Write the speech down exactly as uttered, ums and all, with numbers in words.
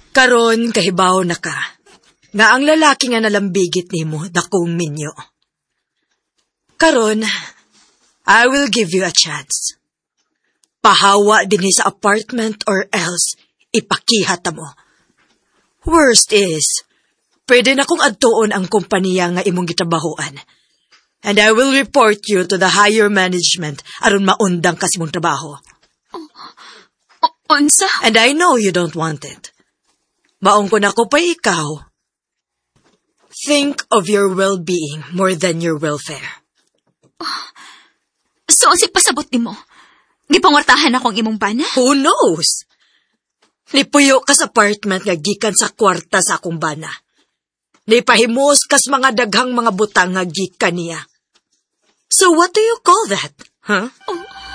Karon kahibaw na ka, nga ang lalaki nga nalambigit nimo dakong minyo. Karon, I will give you a chance. Pahawa dinhi sa apartment or else ipakihata mo. Worst is, pwede na kong adtuon ang kumpanya nga imong gitabahoan. And I will report you to the higher management aron maundang ka sa imong trabaho. Unsa? And I know you don't want it. Maong ko na ko pa ikaw. Think of your well-being more than your welfare. So, si pasabot ni mo? Gipangwartahan akong imong bana? Who knows? Nipuyo ka sa apartment nga gikan sa kwarta sa akong bana. Nipahimos kas mga daghang mga butang nga gikan niya. So what do you call that? Huh? Oh.